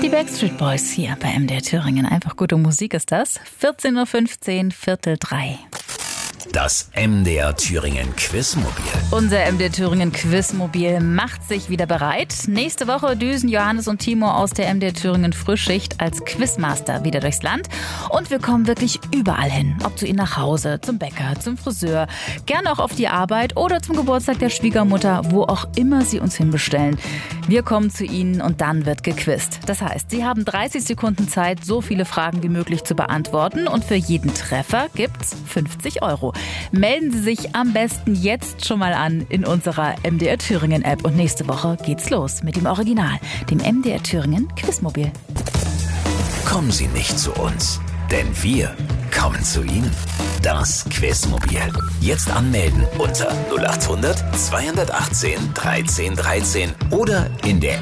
Die Backstreet Boys hier bei MDR Thüringen. Einfach gute Musik ist das. 14.15 Uhr, Viertel 3. Das MDR Thüringen Quizmobil. Unser MDR Thüringen Quizmobil macht sich wieder bereit. Nächste Woche düsen Johannes und Timo aus der MDR Thüringen Frühschicht als Quizmaster wieder durchs Land. Und wir kommen wirklich überall hin. Ob zu ihnen nach Hause, zum Bäcker, zum Friseur, gerne auch auf die Arbeit oder zum Geburtstag der Schwiegermutter, wo auch immer sie uns hinbestellen. Wir kommen zu ihnen und dann wird gequizt. Das heißt, sie haben 30 Sekunden Zeit, so viele Fragen wie möglich zu beantworten. Und für jeden Treffer gibt's 50 Euro. Melden Sie sich am besten jetzt schon mal an in unserer MDR Thüringen App. Und nächste Woche geht's los mit dem Original, dem MDR Thüringen Quizmobil. Kommen Sie nicht zu uns, denn wir kommen zu Ihnen. Das Quizmobil. Jetzt anmelden unter 0800 218 13 13 oder in der